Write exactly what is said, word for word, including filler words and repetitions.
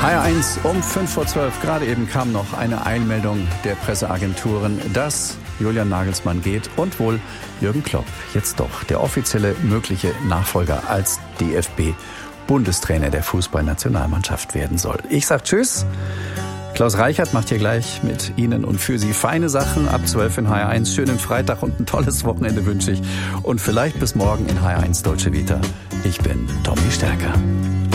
H R eins um fünf vor zwölf. Gerade eben kam noch eine Einmeldung der Presseagenturen, dass Julian Nagelsmann geht und wohl Jürgen Klopp jetzt doch der offizielle mögliche Nachfolger als D F B-Bundestrainer der Fußballnationalmannschaft werden soll. Ich sag Tschüss. Klaus Reichert macht hier gleich mit Ihnen und für Sie feine Sachen ab zwölf in H R eins. Schönen Freitag und ein tolles Wochenende wünsche ich. Und vielleicht bis morgen in H R eins Deutsche Vita. Ich bin Tommy Stärker.